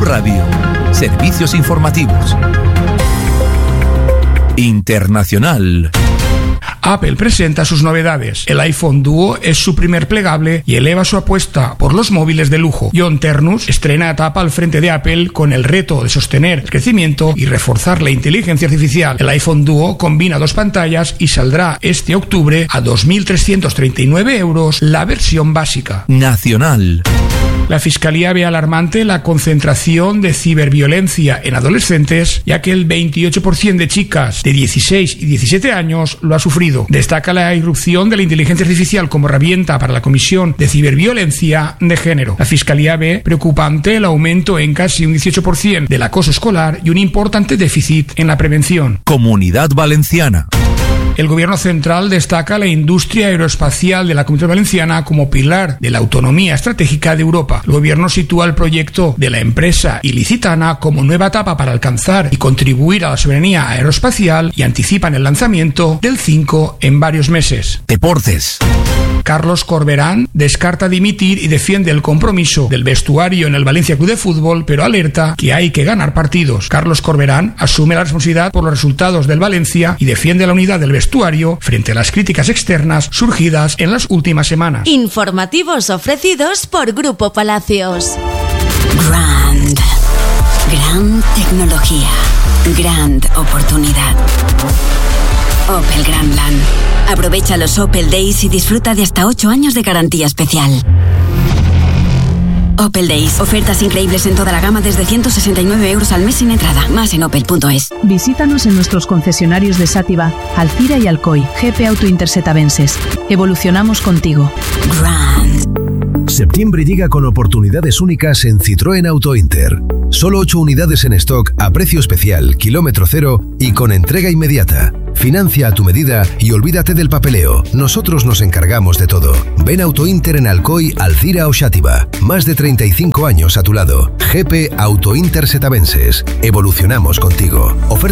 Radio. Servicios informativos. Internacional. Apple presenta sus novedades. El iPhone Duo es su primer plegable y eleva su apuesta por los móviles de lujo. John Ternus estrena etapa al frente de Apple con el reto de sostener el crecimiento y reforzar la inteligencia artificial. El iPhone Duo combina 2 pantallas y saldrá este octubre a 2.339 euros la versión básica. Nacional. La Fiscalía ve alarmante la concentración de ciberviolencia en adolescentes, ya que el 28% de chicas de 16 y 17 años lo ha sufrido. Destaca la irrupción de la inteligencia artificial como herramienta para la comisión de ciberviolencia de género. La Fiscalía ve preocupante el aumento en casi un 18% del acoso escolar y un importante déficit en la prevención. Comunidad Valenciana. El Gobierno central destaca la industria aeroespacial de la Comunidad Valenciana como pilar de la autonomía estratégica de Europa. El Gobierno sitúa el proyecto de la empresa ilicitana como nueva etapa para alcanzar y contribuir a la soberanía aeroespacial y anticipan el lanzamiento del 5 en varios meses. Deportes. Carlos Corberán descarta dimitir y defiende el compromiso del vestuario en el Valencia Club de Fútbol, pero alerta que hay que ganar partidos. Carlos Corberán asume la responsabilidad por los resultados del Valencia y defiende la unidad del vestuario frente a las críticas externas surgidas en las últimas semanas. Informativos ofrecidos por Grupo Palacios. Grand. Gran tecnología. Gran oportunidad. Opel Grandland. Aprovecha los Opel Days y disfruta de hasta 8 años de garantía especial. Opel Days. Ofertas increíbles en toda la gama desde 169 euros al mes sin entrada. Más en opel.es. Visítanos en nuestros concesionarios de Sátiva, Alcira y Alcoy. GP Auto Inter Setavenses. Evolucionamos contigo. Grand. Septiembre llega con oportunidades únicas en Citroën Auto Inter. Solo 8 unidades en stock a precio especial, kilómetro cero y con entrega inmediata. Financia a tu medida y olvídate del papeleo. Nosotros nos encargamos de todo. Ven Auto Inter en Alcoy, Alcira o Xàtiva. Más de 35 años a tu lado. GP Auto Inter Setavenses. Evolucionamos contigo. Oferta